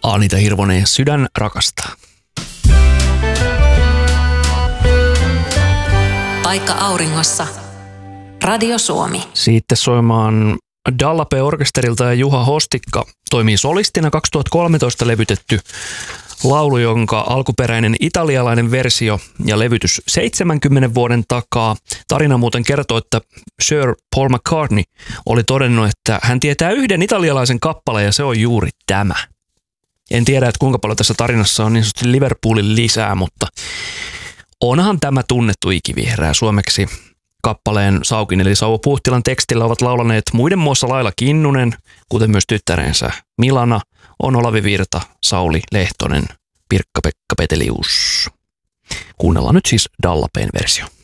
Anita Hirvonen, Sydän rakastaa. Paikka auringossa. Radio Suomi. Sitten soimaan Dallape-orkesterilta ja Juha Hostikka toimii solistina 2013 levytetty laulu, jonka alkuperäinen italialainen versio ja levytys 70 vuoden takaa. Tarina muuten kertoo, että Sir Paul McCartney oli todennut, että hän tietää yhden italialaisen kappaleen ja se on juuri tämä. En tiedä, että kuinka paljon tässä tarinassa on niin sanotusti Liverpoolin lisää, mutta onhan tämä tunnettu ikivihreä suomeksi. Kappaleen Saukin eli Sauvo Puhtilan tekstillä ovat laulaneet muiden muassa Laila Kinnunen, kuten myös tyttärensä Milana, on Olavi Virta, Sauli Lehtonen, Pirkka-Pekka Petelius. Kuunnellaan nyt siis Dallapeen versio.